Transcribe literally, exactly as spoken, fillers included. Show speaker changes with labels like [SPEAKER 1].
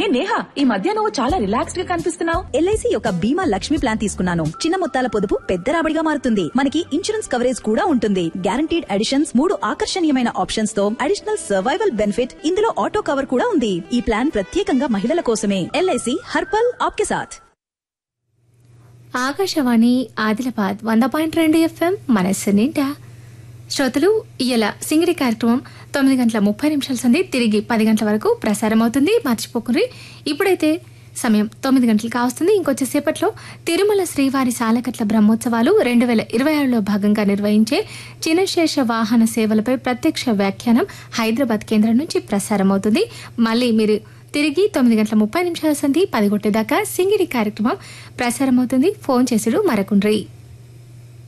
[SPEAKER 1] హే నేహా, ఈ మధ్య నువ్వు చాలా రిలాక్స్డ్ గా కనిపిస్తున్నావు.
[SPEAKER 2] ఎల్ఐసి యొక్క బీమా లక్ష్మి ప్లాన్ తీసుకున్నాను. చిన్న మొత్తాల పొదుపు పెద్ద రాబడిగా మారుతుంది. మనకి ఇన్సూరెన్స్ కవరేజ్ కూడా ఉంటుంది. గ్యారంటీడ్ అడిషన్స్, మూడు ఆకర్షణీయమైన ఆప్షన్స్ తో అడిషనల్ సర్వైవల్ బెనిఫిట్, ఇందులో ఆటో కవర్ కూడా ఉంది. ఈ ప్లాన్ ప్రత్యేకంగా మహిళల కోసమే. ఎల్ఐసి హర్పల్ ఆప్కే సాథ్.
[SPEAKER 3] ఆకాశవాణి ఆదిలాబాద్ వంద పాయింట్ రెండు ఎఫ్ఎం మనస్సు నిండా. శ్రోతలు, ఇయ్యాల సింగిడి కార్యక్రమం తొమ్మిది గంటల ముప్పై నిమిషాల సంది తిరిగి పది గంటల వరకు ప్రసారం అవుతుంది. మర్చిపోకుని. ఇప్పుడైతే సమయం తొమ్మిది గంటలు కావస్తుంది. ఇంకొచ్చేసేపట్లో తిరుమల శ్రీవారి సాలకట్ల బ్రహ్మోత్సవాలు రెండు వేల ఇరవై ఆరులో భాగంగా నిర్వహించే చినశేష వాహన సేవలపై ప్రత్యక్ష వ్యాఖ్యానం హైదరాబాద్ కేంద్రం నుంచి ప్రసారం అవుతుంది. మళ్ళీ మీరు తిరిగి తొమ్మిది గంటల ముప్పై నిమిషాల సంది పది గొట్టేదాకా సింగిడి కార్యక్రమం ప్రసారం అవుతుంది. ఫోన్ చేసుడు మరకుండ్రి.